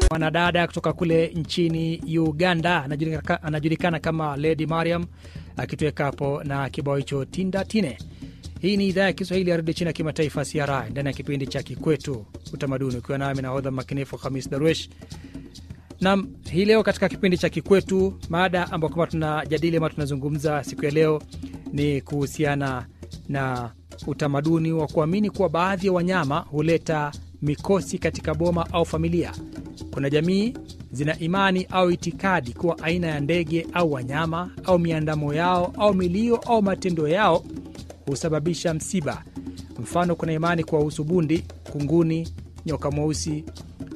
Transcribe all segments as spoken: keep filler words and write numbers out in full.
Mwanadada kutoka kule nchini Uganda anajulikana, anajulikana kama Lady Mariam akituweka hapo na kibao hicho Tinda Tine. Hii ni idhaa ya Kiswahili ya Radio China Kimataifa C R I ndani ya kipindi cha Kikwetu Utamaduni, ukiwa nami nahodha makinifu Khamis Darwesh. Na hii leo katika kipindi cha Kikwetu, mada ambayo kama tunajadili ama tunazungumza siku ya leo ni kuhusiana na utamaduni wa kuamini kuwa baadhi ya wanyama huleta mikosi katika boma au familia. Kuna jamii zina imani au itikadi kuwa aina ya ndege au wanyama au miandamo yao au milio au matendo yao husababisha msiba. Mfano, kuna imani kuwahusu bundi, kunguni, nyoka mweusi,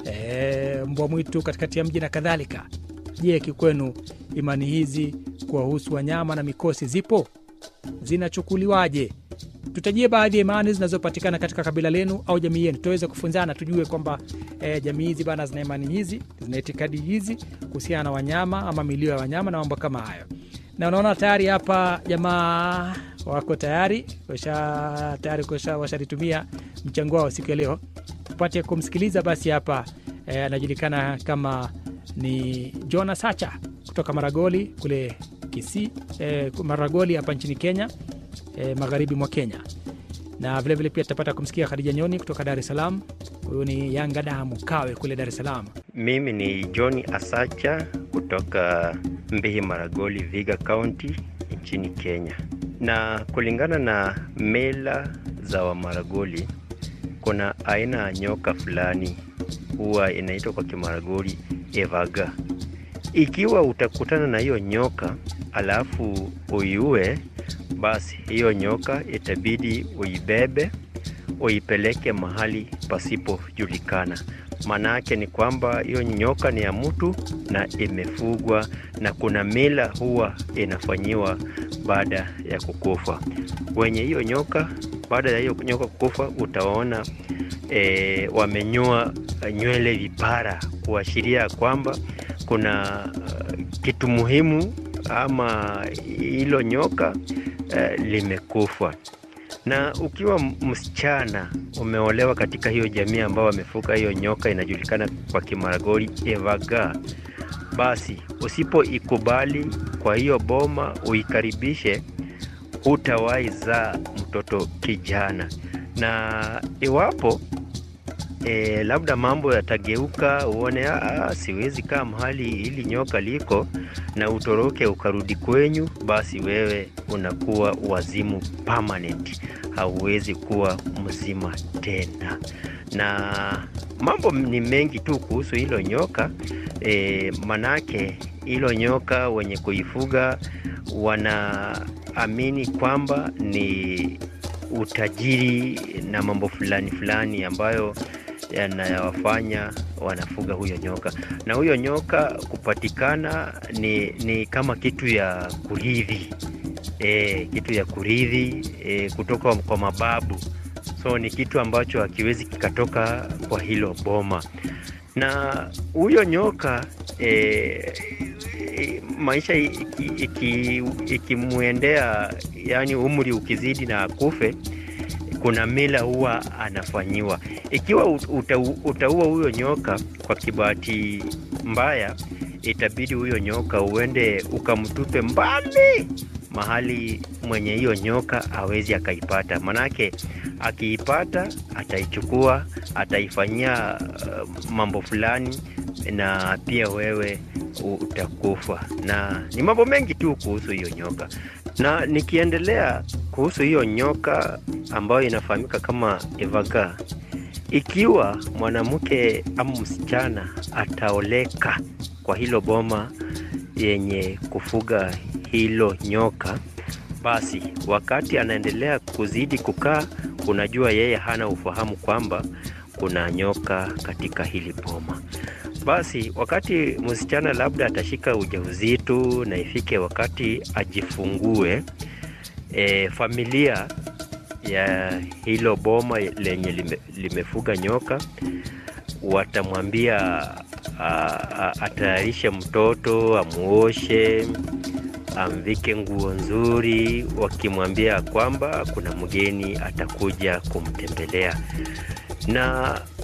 e, mbwa mwitu katikati ya mji na kadhalika. Je, kikwenu imani hizi kuwahusu wanyama na mikosi zipo? Zinachukuliwaje? Tutajie baadhi ya imani zinazopatikana katika kabila lenu au jamii yenu. Tuweze kufunzana, tujue kwamba e, jamii hizi bana zina imani hizi, zina itikadi hizi kuhusiana na wanyama ama milio ya wanyama na mambo kama hayo. Na unaona tayari hapa jamaa wako tayari, washa tayari kusha washaritumia mchango wao siku ya leo. Tupate kumsikiliza basi hapa e, anajulikana kama ni Jona Sacha kutoka Maragoli kule Kisii, e, Maragoli hapa nchini Kenya, e, magharibi mwa Kenya. Na vile vile pia tutapata kumsikia Khadija Nyoni kutoka Dar es Salaam. Huyu ni Yanga Damu Kawe kule Dar es Salaam. Mimi ni John Asacha kutoka Mbihi Maragoli, Viga County nchini Kenya. Na kulingana na mila za wa Maragoli, kuna aina ya nyoka fulani huwa inaitwa kwa Kimaragoli Evaga. Ikiwa utakutana na hiyo nyoka alafu uiue, basi hiyo nyoka itabidi uibebe uipeleke mahali pasipojulikana. Maana yake ni kwamba hiyo nyoka ni ya mtu na imefugwa, na kuna mila huwa inafanyiwa baada ya kukufa. Wenye hiyo nyoka, baada ya hiyo nyoka kukufa, utaona e, wamenyoa nywele vipara kuashiria kwamba kuna uh, kitu muhimu ama hilo nyoka uh, limekufa. Na ukiwa msichana umeolewa katika hiyo jamii ambao wamefuga hiyo nyoka inajulikana kwa Kimaragoli Evaga, basi usipoikubali kwa hiyo boma uikaribishe, hutawahi zaa mtoto kijana. Na iwapo E, labda mambo yatageuka, uone ah, siwezi kaa mahali ili nyoka liko, na utoroke ukarudi kwenyu, basi wewe unakuwa wazimu permanent, hauwezi kuwa mzima tena. Na mambo ni mengi tu kuhusu hilo nyoka. E, manake hilo nyoka wenye kuifuga wanaamini kwamba ni utajiri na mambo fulani fulani ambayo yanayowafanya wanafuga huyo nyoka. Na huyo nyoka kupatikana ni, ni kama kitu ya kurithi, e, kitu ya kurithi e, kutoka kwa mababu. So ni kitu ambacho hakiwezi kikatoka kwa hilo boma. Na huyo nyoka e, e, maisha ikimuendea iki, iki yani umri ukizidi na akufe, kuna mila huwa anafanyiwa. Ikiwa utaua huyo nyoka kwa kibahati mbaya, itabidi huyo nyoka uende ukamtupe mbali mahali mwenye hiyo nyoka hawezi akaipata. Manake akiipata ataichukua, ataifanyia uh, mambo fulani, na pia wewe utakufa. Na ni mambo mengi tu kuhusu hiyo nyoka. Na nikiendelea kuhusu hiyo nyoka ambayo inafahamika kama Evaga, ikiwa mwanamke ama msichana ataoleka kwa hilo boma yenye kufuga hilo nyoka, basi wakati anaendelea kuzidi kukaa, unajua yeye hana ufahamu kwamba kuna nyoka katika hili boma. Basi wakati msichana labda atashika ujauzito na ifike wakati ajifungue, e, familia ya hilo boma lenye lime, limefuga nyoka watamwambia atayarishe mtoto, amuoshe, amvike nguo nzuri, wakimwambia kwamba kuna mgeni atakuja kumtembelea. Na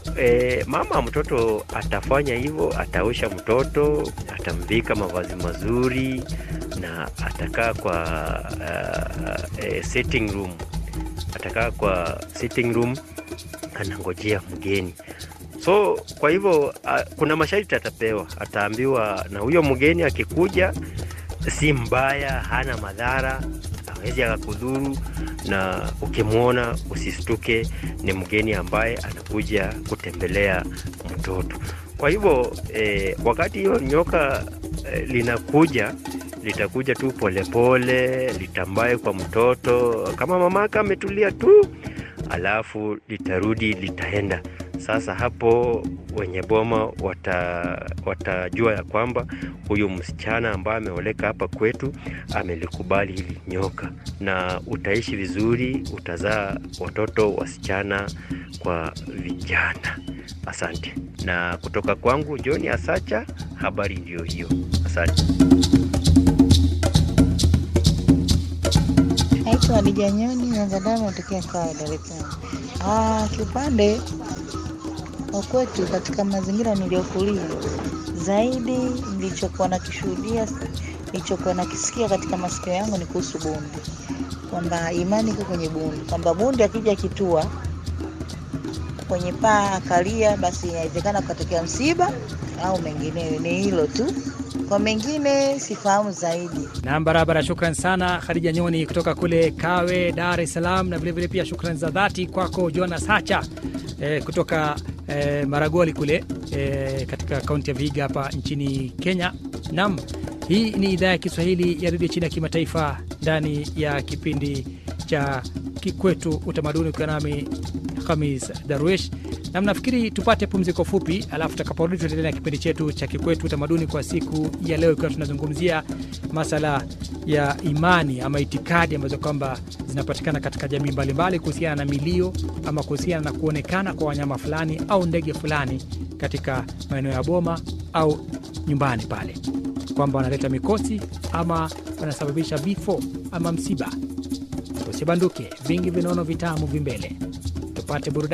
e, mama mtoto atafanya hivyo, ataosha mtoto, atamvika mavazi mazuri na atakaa kwa uh, uh, sitting room. Atakaa kwa sitting room anangojea mgeni. So kwa hivyo uh, kuna masharti atapewa, ataambiwa na huyo mgeni akikuja si mbaya, hana madhara, hawezi akakudhuru, na ukimwona usistuke, ni mgeni ambaye anakuja kutembelea mtoto. Kwa hivyo eh, wakati hiyo nyoka eh, linakuja, litakuja tu polepole, litambaye kwa mtoto kama mamaka ametulia tu, alafu litarudi, litaenda. Sasa hapo wenye boma wata, watajua ya kwamba huyu msichana ambaye ameoleka hapa kwetu amelikubali hili nyoka, na utaishi vizuri, utazaa watoto wasichana kwa vijana. Asante. Na kutoka kwangu John Asacha, habari ndio hiyo. Asante. Naitwa Hadija Nyoni Nyangadama natokea kwa Dar es Salaam. Ah, kiupande wa kwetu katika mazingira niliyokulia, zaidi nilichokuwa nakishuhudia, nilichokuwa nakisikia katika masikio yangu ni kuhusu bundi. Kwamba imani iko kwenye bundi. Kwamba bundi akija kitua kwenye paa akalia, basi inawezekana kutokea msiba au mengineyo. Ni hilo tu. Kwa mengine sifahamu zaidi. Na barabara, shukran sana Hadija Nyoni kutoka kule Kawe, Dar es Salaam, na vile vile pia shukran za dhati kwako John Asacha eh, kutoka eh, Maragoli kule eh, katika kaunti ya Vihiga hapa nchini Kenya. Naam, hii ni idhaa ya Kiswahili ya redio China kimataifa ndani ya kipindi cha Kikwetu Utamaduni, kwa nami Khamis Darwish. Na mnafikiri tupate pumziko fupi, alafu tutakaporudi tutaendelea na kipindi chetu cha Kikwetu Utamaduni kwa siku ya leo, ikiwa tunazungumzia masala ya imani ama itikadi ambazo kwamba zinapatikana katika jamii mbalimbali kuhusiana na milio ama kuhusiana na kuonekana kwa wanyama fulani au ndege fulani katika maeneo ya boma au nyumbani pale, kwamba wanaleta mikosi ama wanasababisha vifo ama msiba. Usibanduke, vingi vinono vitamu vimbele. Tupate burudani.